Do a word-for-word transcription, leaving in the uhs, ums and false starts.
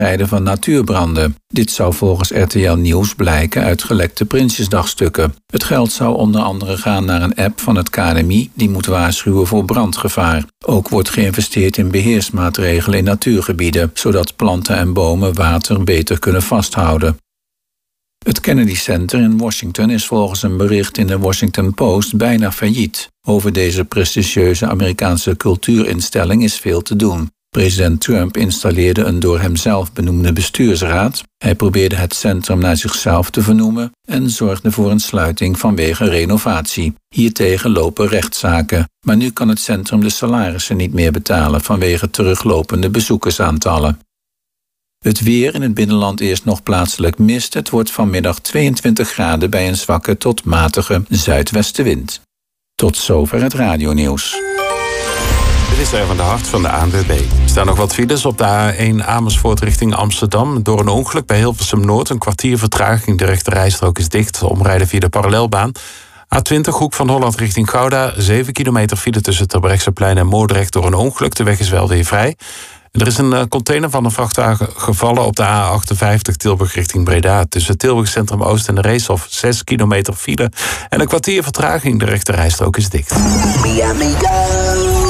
bestrijden van natuurbranden. Dit zou volgens R T L Nieuws blijken uit gelekte Prinsjesdagstukken. Het geld zou onder andere gaan naar een app van het K N M I die moet waarschuwen voor brandgevaar. Ook wordt geïnvesteerd in beheersmaatregelen in natuurgebieden, zodat planten en bomen water beter kunnen vasthouden. Het Kennedy Center in Washington is volgens een bericht in de Washington Post bijna failliet. Over deze prestigieuze Amerikaanse cultuurinstelling is veel te doen. President Trump installeerde een door hemzelf benoemde bestuursraad. Hij probeerde het centrum naar zichzelf te vernoemen en zorgde voor een sluiting vanwege renovatie. Hiertegen lopen rechtszaken, maar nu kan het centrum de salarissen niet meer betalen vanwege teruglopende bezoekersaantallen. Het weer in het binnenland eerst nog plaatselijk mist. Het wordt vanmiddag tweeëntwintig graden bij een zwakke tot matige zuidwestenwind. Tot zover het radionieuws. Dit is er van de Hart van de A N W B. Er staan nog wat files op de A één Amersfoort richting Amsterdam. Door een ongeluk bij Hilversum Noord. Een kwartier vertraging. De rechte rijstrook is dicht. Omrijden via de parallelbaan. A twintig Hoek van Holland richting Gouda. zeven kilometer file tussen Terbrechtseplein en Moordrecht door een ongeluk. De weg is wel weer vrij. Er is een container van een vrachtwagen gevallen op de A achtenvijftig Tilburg richting Breda. Tussen Tilburg Centrum Oost en de Reeshof zes kilometer file. En een kwartier vertraging. De rechte rijstrook is dicht. Mi amigo.